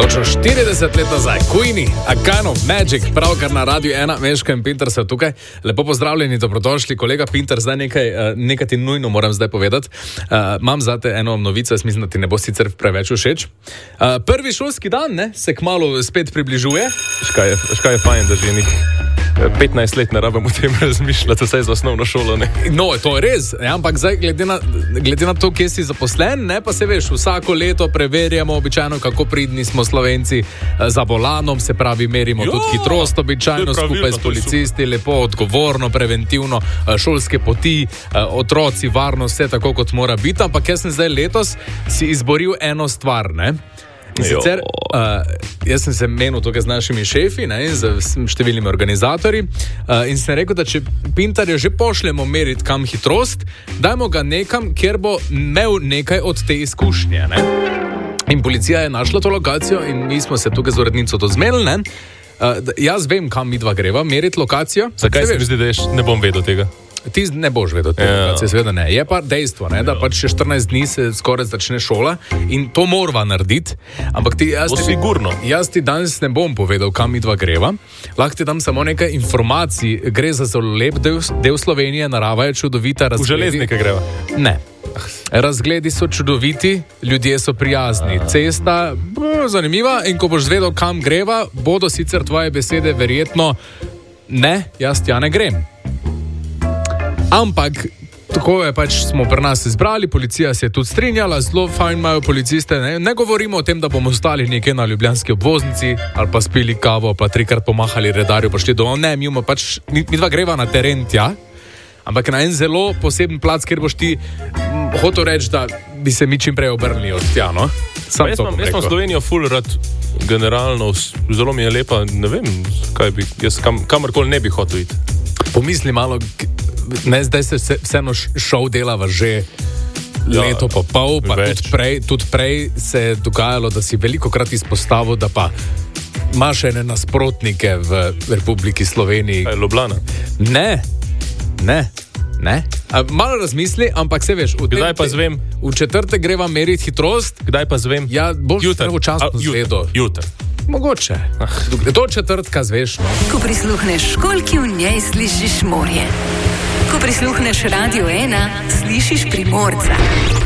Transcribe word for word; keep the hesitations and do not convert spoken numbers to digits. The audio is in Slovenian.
Točno štirideset let nazaj, Queenie, A Kind of Magic, pravkar na Radiu ena, Meška in Pinter so tukaj. Lepo pozdravljeni, dobrodošli, kolega Pinter, zdaj nekaj, nekaj ti nujno moram zdaj povedati. Uh, imam zate eno novico, jaz mislim, da ti ne bo sicer preveč všeč. Uh, prvi šolski dan, ne, se kmalu spet približuje. Škaj je, škaj je fajn, da že nek petnajst let ne rabim o tem razmišljati, vsaj za osnovno šolo, ne. No, to je res, ja, ampak zdaj, glede na, glede na to, kje si zaposlen, ne, pa se veš, vsako leto preverjamo običajno, kako pridni smo Slovenci za volanom, se pravi, merimo jo, tudi hitrost običajno skupaj s policisti, lepo, odgovorno, preventivno, šolske poti, otroci, varnost, vse tako, kot mora biti, ampak jaz sem zdaj letos si izboril eno stvar, ne. In sicer, uh, jaz sem se menil tukaj z našimi šefi, ne, z številnimi organizatorji, uh, in sem rekel, da če Pintarja že pošljemo meriti kam hitrost, dajmo ga nekam, kjer bo imel nekaj od te izkušnje, ne. In policija je našla to lokacijo in mi smo se tukaj z urednico to zmenili, ne. Uh, jaz vem, kam mi dva greva, meriti lokacijo. Zakaj se mi zdi, da ješ, ne bom vedel tega? Ti ne boš vedel tega, ja. Se seveda ne. Je pa dejstvo, ne, da ja. Pač še štirinajst dni se skoraj začne šola in to morava narediti. Ampak ti, jaz, ti, sigurno. jaz ti danes ne bom povedal, kam mi dva greva. Lahko ti dam samo nekaj informacij. Gre za zelo lep del, del Slovenije, narava je čudovita. Razgledi... V železnike greva? Ne. Razgledi so čudoviti, ljudje so prijazni, cesta bo zanimiva in ko boš zvedel, kam greva, bodo sicer tvoje besede verjetno ne, jaz tja ne grem. Ampak, tako je pač smo pri nas izbrali, policija se je tudi strinjala, zelo fajn imajo policiste, ne, ne govorimo o tem, da bomo stali nekje na ljubljanski obvoznici ali pa spili kavo, pa trikrat pomahali redarju, pa šli domov, ne, mi, pač, mi, mi dva greva na teren tja, ampak na en zelo poseben plac, kjer boš ti m, hotel reči, da bi se mi čim prej obrnili od tja, no? Sam jaz sem Slovenijo ful rad generalno, zelo mi je lepa, ne vem, kaj bi, jaz kam, kamorkoli ne bi hotel iti. Pomisli malo, ne, zdaj se vseeno šov delava že ja, leto pa pol, pa tudi prej, tudi prej se je dogajalo, da si veliko krat izpostavil, da pa imaš ene nasprotnike v Republiki Sloveniji. Kaj, Ljubljana? Ne, ne, ne. A, malo razmisli, ampak se veš, v, Kdaj pa zvem? v četrtek greva meriti hitrost. Kdaj pa zvem? Ja, boš pravočasno zvedel. Jutr. Mogoče. Do četrtka zveš, no. Ko prisluhneš školjki, v njej slišiš morje. Ko prisluhneš Radio ena, slišiš Primorca.